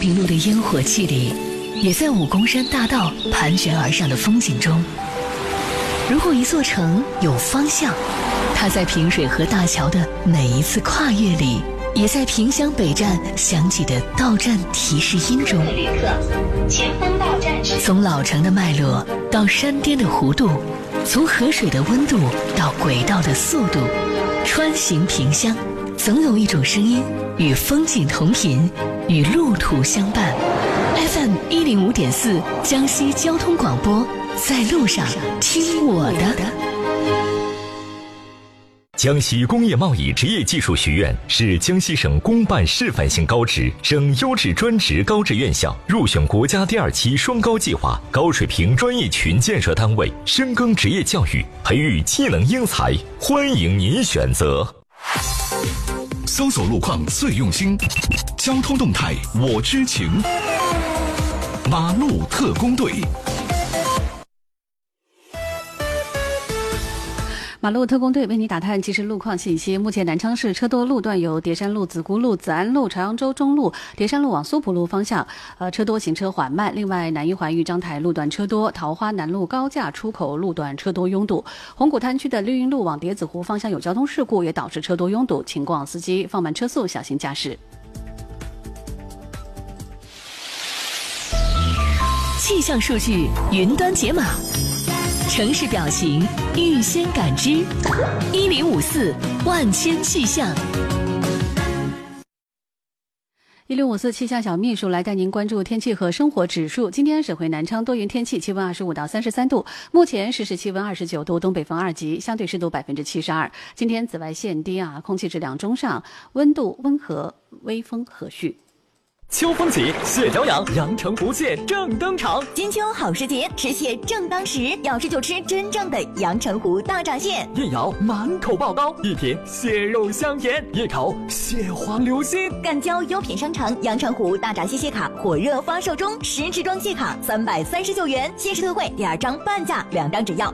平路的烟火气里，也在武功山大道盘旋而上的风景中。如果一座城有方向，它在平水河大桥的每一次跨越里，也在萍乡北站响起的到站提示音中。 旅客，前方到站是。 从老城的脉络到山巅的弧度，从河水的温度到轨道的速度，穿行萍乡，总有一种声音与风景同频，与路途相伴。FM 105.4江西交通广播，在路上听我的。 江西工业贸易职业技术学院是江西省公办示范性高职、省优质专职高职院校，入选国家第2期双高计划高水平专业群建设单位，深耕职业教育，培育技能英才，欢迎您选择。 搜索路况最用心，交通动态我知情。马路特工队。 马路特工队为你打探即时路况信息。目前南昌市车多路段有叠山路、子姑路、子安路、朝阳洲中路、叠山路往苏浦路方向，车多行车缓慢。另外，南一环豫章台路段车多，桃花南路高架出口路段车多拥堵。红谷滩区的绿荫路往叠子湖方向有交通事故，也导致车多拥堵，请过往司机放慢车速，小心驾驶。 气象数据云端解码，城市表情预先感知，1054万千气象。 1054气象小秘书来带您关注天气和生活指数。今天省会南昌多云天气，气温25到33度，目前实时气温29度，东北风2级，相对湿度72%。今天紫外线低空气质量中上，温度温和，微风和煦。 秋风起，蟹脚痒，阳澄湖蟹正登场。 金秋好时节，吃蟹正当时，要吃就吃真正的阳澄湖大闸蟹。 一咬满口爆膏，一品蟹肉香甜，一口蟹黄流心。 赣胶优品商城阳澄湖大闸蟹蟹卡火热发售中，10支装蟹卡339元，限时特惠，第2张半价，2张只要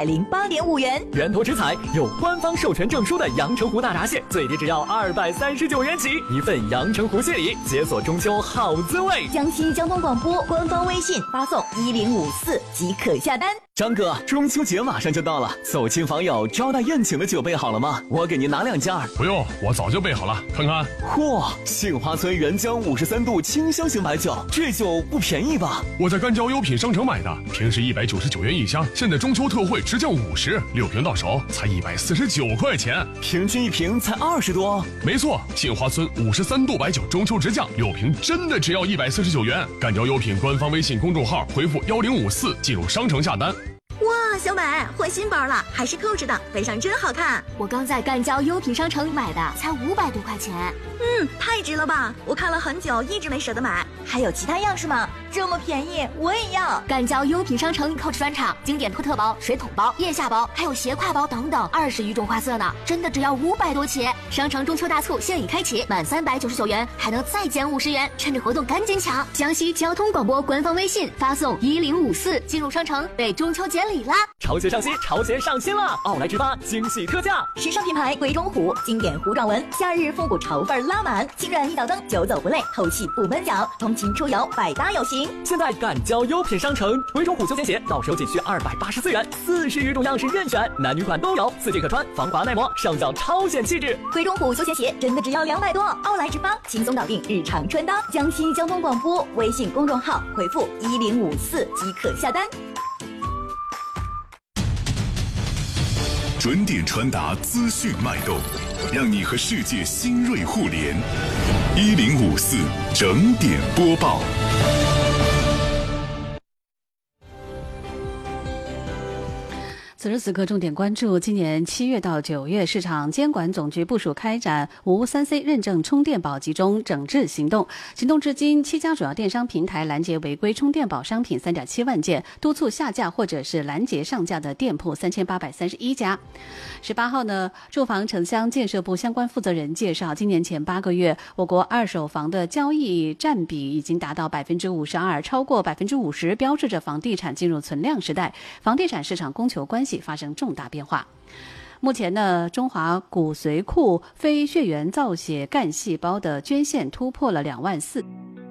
508.5元。 源头直采有官方授权证书的阳澄湖大闸蟹，最低只要239元起，一份阳澄湖蟹礼，解锁中秋好滋味。 江西交通广播官方微信发送1054即可下单。 张哥，中秋节马上就到了，走亲访友、招待宴请的酒备好了吗？我给您拿2件。 不用，我早就备好了，看看。 嚯，杏花村原浆53度清香型白酒，这酒不便宜吧？ 我在赣胶优品商城买的，平时199元一箱，现在中秋特惠直降50，6瓶到手才149块钱， 平均1瓶才20多。 没错，杏花村53度白酒中秋直降，6瓶真的只要149元。赣胶优品官方微信公众号回复1054进入商城下单。 哇，小美换新包了，还是扣着的，背上真好看。 我刚在赣胶优品商城买的，才500多块钱。 太值了吧！我看了很久，一直没舍得买。还有其他样式吗？这么便宜，我也要。 赣胶优品商城Coach专场经典托特包、水桶包、腋下包，还有斜挎包等等，20余种花色呢，真的只要500多起。商城中秋大促现已开启，满399元还能再减50元，趁着活动赶紧抢！江西交通广播官方微信发送1054进入商城，备中秋节礼啦！ 潮鞋上新，潮鞋上新了！奥莱直发惊喜特价， 时尚品牌鬼冢虎经典糊状纹，夏日复古潮范拉满，轻软一脚蹬，久走不累，透气不闷脚，通勤出游百搭有型。 现在赣胶优品商城鬼冢虎休闲鞋到手仅需284元，40余种样式任选，男女款都有，4季可穿，防滑耐磨，上脚超显气质。 鬼冢虎休闲鞋真的只要200多，奥莱直发轻松搞定日常穿搭。江西交通广播微信公众号回复1054即可下单。 准点传达资讯脉动，让你和世界新锐互联。1054整点播报。 此时此刻，重点关注今年7月到9月，市场监管总局部署开展无 3C 认证充电宝集中整治行动。行动至今，7家主要电商平台拦截违规充电宝商品3.7万件，督促下架或者是拦截上架的店铺3831家。18号呢，住房城乡建设部相关负责人介绍，今年前8个月，我国二手房的交易占比已经达到52%，超过50%，标志着房地产进入存量时代，房地产市场供求关系发生重大变化。目前呢，中华骨髓库非血缘造血干细胞的捐献突破了2万4。